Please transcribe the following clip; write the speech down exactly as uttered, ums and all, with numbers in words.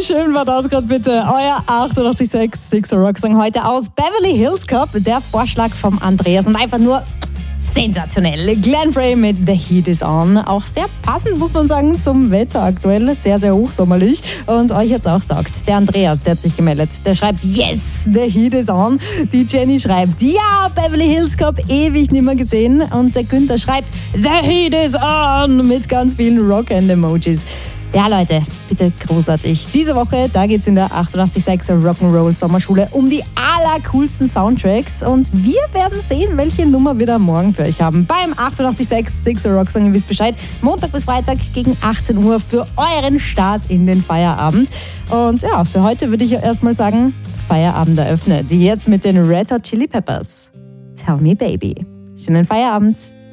schön war das gerade bitte? Euer achtundachtzig Komma sechs Sixer Rock Song heute aus Beverly Hills Cop. Der Vorschlag vom Andreas und einfach nur sensationell. Glenn Frey mit The Heat Is On. Auch sehr passend, muss man sagen, zum Wetter aktuell. Sehr, sehr hochsommerlich. Und euch jetzt auch taugt. Der Andreas, der hat sich gemeldet. Der schreibt, yes, The Heat Is On. Die Jenny schreibt, ja, Beverly Hills Cop, ewig nicht mehr gesehen. Und der Günther schreibt, The Heat Is On. Mit ganz vielen Rock-and-Emojis. Ja, Leute, bitte großartig. Diese Woche, da geht's in der achtundachtzig Komma sechs Rock'n'Roll Sommerschule um die allercoolsten Soundtracks und wir werden sehen, welche Nummer wir da morgen für euch haben. Beim achtundachtzig Komma sechs Sixer Rock Song, ihr wisst Bescheid, Montag bis Freitag gegen achtzehn Uhr für euren Start in den Feierabend. Und ja, für heute würde ich erstmal sagen, Feierabend eröffnet. Jetzt mit den Red Hot Chili Peppers. Tell Me Baby. Schönen Feierabend.